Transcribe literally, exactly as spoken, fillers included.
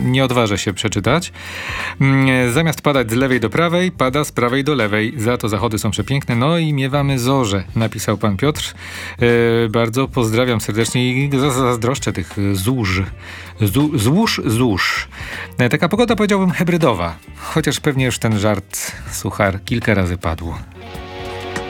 nie odważę się przeczytać. Zamiast padać z lewej do prawej, pada z prawej do lewej. Za to zachody są przepiękne. No i miewamy zorze, napisał pan Piotr. E, bardzo pozdrawiam serdecznie i zazdroszczę tych zórz. Zú, złóż, złóż. E, taka pogoda, powiedziałbym, hybrydowa. Chociaż pewnie już ten żart, suchar, kilka razy padł.